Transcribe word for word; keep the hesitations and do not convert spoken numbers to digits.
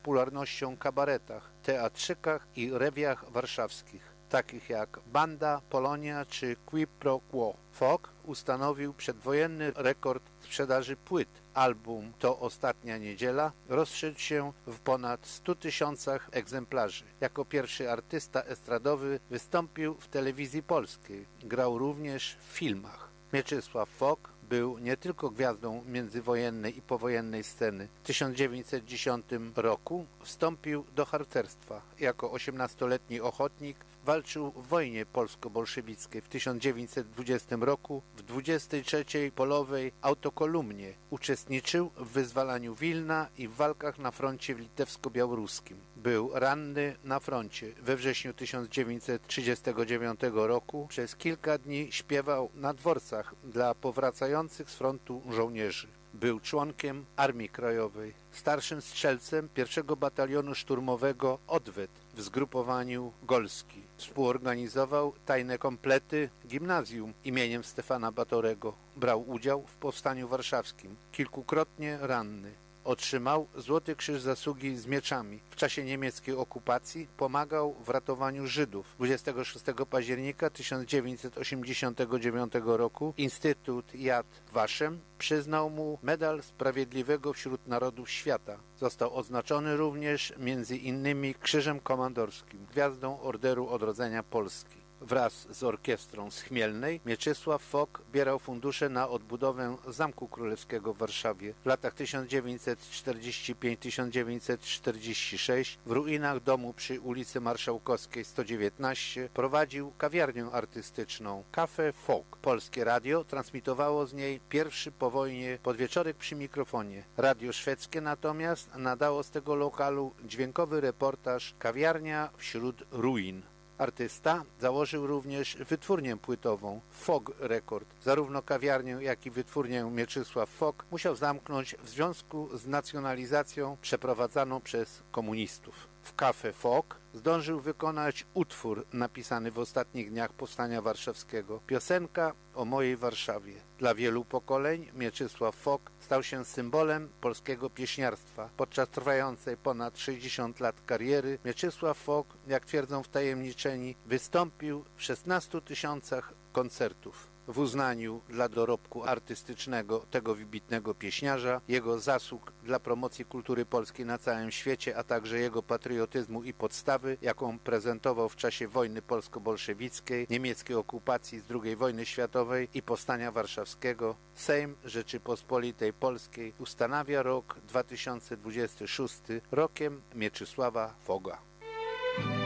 popularnością kabaretach, teatrzykach i rewiach warszawskich, takich jak Banda, Polonia czy Qui Pro Quo. Fogg ustanowił przedwojenny rekord sprzedaży płyt. Album To Ostatnia Niedziela rozszedł się w ponad stu tysiącach egzemplarzy. Jako pierwszy artysta estradowy wystąpił w telewizji polskiej. Grał również w filmach. Mieczysław Fogg był nie tylko gwiazdą międzywojennej i powojennej sceny. W tysiąc dziewięćset dziesiątym roku wstąpił do harcerstwa. Jako osiemnastoletni ochotnik walczył w wojnie polsko-bolszewickiej. W tysiąc dziewięćset dwudziestym roku w dwudziestej trzeciej Polowej autokolumnie uczestniczył w wyzwalaniu Wilna i w walkach na froncie litewsko-białoruskim. Był ranny na froncie. We wrześniu tysiąc dziewięćset trzydziestego dziewiątego roku przez kilka dni śpiewał na dworcach dla powracających z frontu żołnierzy. Był członkiem Armii Krajowej, starszym strzelcem pierwszego batalionu szturmowego Odwet w zgrupowaniu Golski. Współorganizował tajne komplety gimnazjum imieniem Stefana Batorego. Brał udział w powstaniu warszawskim. Kilkukrotnie ranny. Otrzymał Złoty Krzyż Zasługi z mieczami. W czasie niemieckiej okupacji pomagał w ratowaniu Żydów. dwudziestego szóstego października tysiąc dziewięćset osiemdziesiątego dziewiątego roku Instytut Yad Vashem przyznał mu Medal Sprawiedliwego wśród Narodów Świata. Został odznaczony również między innymi Krzyżem Komandorskim, Gwiazdą Orderu Odrodzenia Polski. Wraz z orkiestrą z Chmielnej Mieczysław Fogg bierał fundusze na odbudowę Zamku Królewskiego w Warszawie. W latach tysiąc dziewięćset czterdziestym piątym do tysiąc dziewięćset czterdziestego szóstego w ruinach domu przy ulicy Marszałkowskiej sto dziewiętnaście prowadził kawiarnię artystyczną Cafe Fogg. Polskie radio transmitowało z niej pierwszy po wojnie podwieczorek przy mikrofonie. Radio szwedzkie natomiast nadało z tego lokalu dźwiękowy reportaż Kawiarnia wśród ruin. Artysta założył również wytwórnię płytową Fogg Record. Zarówno kawiarnię, jak i wytwórnię Mieczysław Fogg musiał zamknąć w związku z nacjonalizacją przeprowadzaną przez komunistów. W Cafe Fogg zdążył wykonać utwór napisany w ostatnich dniach Powstania Warszawskiego. Piosenka o mojej Warszawie. Dla wielu pokoleń Mieczysław Fogg stał się symbolem polskiego pieśniarstwa. Podczas trwającej ponad sześćdziesiąt lat kariery Mieczysław Fogg, jak twierdzą wtajemniczeni, wystąpił w szesnastu tysiącach koncertów. W uznaniu dla dorobku artystycznego tego wybitnego pieśniarza, jego zasług dla promocji kultury polskiej na całym świecie, a także jego patriotyzmu i podstawy, jaką prezentował w czasie wojny polsko-bolszewickiej, niemieckiej okupacji z drugiej wojny światowej i Powstania Warszawskiego, Sejm Rzeczypospolitej Polskiej ustanawia rok dwa tysiące dwudziesty szósty rokiem Mieczysława Fogga.